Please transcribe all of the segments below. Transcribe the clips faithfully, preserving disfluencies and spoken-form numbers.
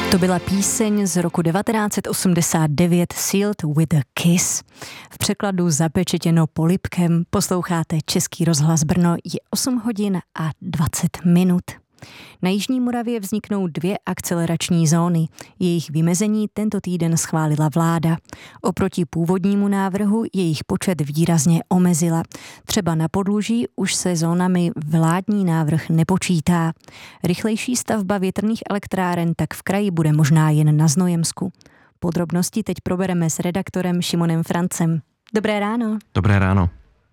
To byla píseň z roku devatenáct set osmdesát devět Sealed with a Kiss. V překladu Zapečetěno polibkem. Posloucháte Český rozhlas Brno, je osm hodin a dvacet minut. Na Jižní Moravě vzniknou dvě akcelerační zóny. Jejich vymezení tento týden schválila vláda. Oproti původnímu návrhu jejich počet výrazně omezila. Třeba na Podluží už se zónami vládní návrh nepočítá. Rychlejší stavba větrných elektráren tak v kraji bude možná jen na Znojemsku. Podrobnosti teď probereme s redaktorem Šimonem Francem. Dobré ráno. Dobré ráno.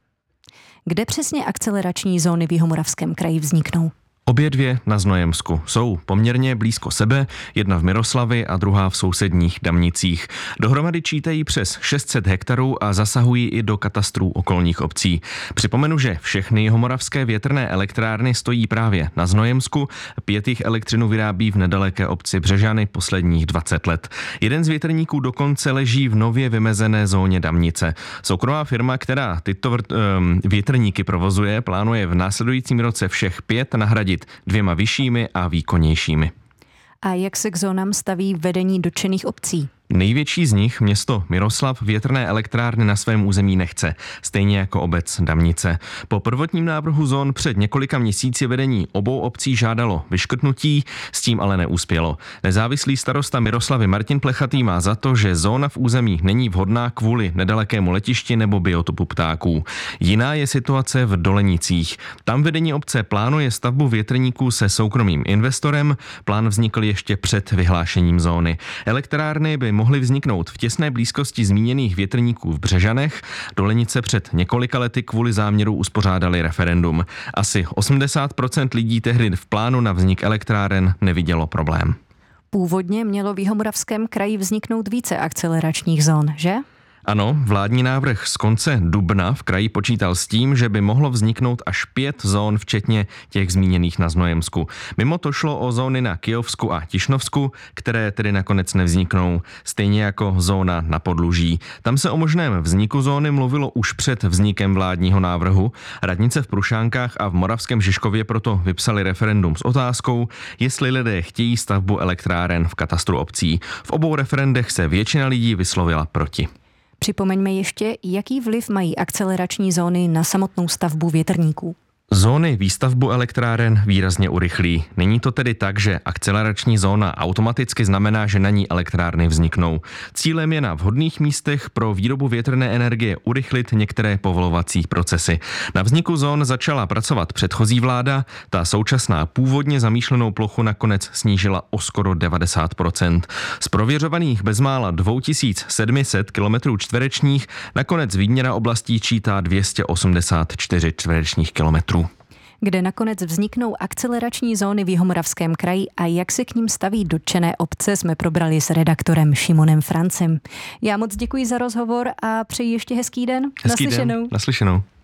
Kde přesně akcelerační zóny v Jihomoravském kraji vzniknou? Obě dvě na Znojemsku jsou poměrně blízko sebe, jedna v Miroslavi a druhá v sousedních Damnicích. Dohromady čítají přes šest set hektarů a zasahují i do katastrů okolních obcí. Připomenu, že všechny jihomoravské větrné elektrárny stojí právě na Znojemsku. Pět jich elektřinu vyrábí v nedaleké obci Břežany posledních dvacet let. Jeden z větrníků dokonce leží v nově vymezené zóně Damnice. Soukromá firma, která tyto vrt, um, větrníky provozuje, plánuje v následujícím roce všech pět nahradit dvěma vyššími a výkonnějšími. A jak se k zónám staví vedení dotčených obcí? Největší z nich, město Miroslav, větrné elektrárny na svém území nechce, stejně jako obec Damnice. Po prvotním návrhu zón před několika měsíci vedení obou obcí žádalo vyškrtnutí, s tím ale neuspělo. Nezávislý starosta Miroslavy Martin Plechatý má za to, že zóna v území není vhodná kvůli nedalekému letišti nebo biotopu ptáků. Jiná je situace v Dolenicích. Tam vedení obce plánuje stavbu větrníků se soukromým investorem. Plán vznikl ještě před vyhlášením zóny. Elektrárny by mohly vzniknout v těsné blízkosti zmíněných větrníků v Břežanech. Dolenice před několika lety kvůli záměru uspořádali referendum. Asi osmdesát procent lidí tehdy v plánu na vznik elektráren nevidělo problém. Původně mělo v Jihomoravském kraji vzniknout více akceleračních zón, že? Ano, vládní návrh z konce dubna v kraji počítal s tím, že by mohlo vzniknout až pět zón, včetně těch zmíněných na Znojemsku. Mimo to šlo o zóny na Kyjovsku a Tišnovsku, které tedy nakonec nevzniknou, stejně jako zóna na Podluží. Tam se o možném vzniku zóny mluvilo už před vznikem vládního návrhu. Radnice v Prušánkách a v Moravském Žižkově proto vypsali referendum s otázkou, jestli lidé chtějí stavbu elektráren v katastru obcí. V obou referendech se většina lidí vyslovila proti. Připomeňme ještě, jaký vliv mají akcelerační zóny na samotnou stavbu větrníků. Zóny výstavbu elektráren výrazně urychlí. Není to tedy tak, že akcelerační zóna automaticky znamená, že na ní elektrárny vzniknou. Cílem je na vhodných místech pro výrobu větrné energie urychlit některé povolovací procesy. Na vzniku zón začala pracovat předchozí vláda, ta současná původně zamýšlenou plochu nakonec snížila o skoro devadesát procent. Z prověřovaných bezmála dva tisíce sedm set kilometrů čtverečních nakonec výměra oblastí čítá dvě stě osmdesát čtyři čtverečních kilometrů. Kde nakonec vzniknou akcelerační zóny v Jihomoravském kraji a jak se k ním staví dotčené obce, jsme probrali s redaktorem Šimonem Francem. Já moc děkuji za rozhovor a přeji ještě hezký den. Hezký Naslyšenou. Den. Naslyšenou.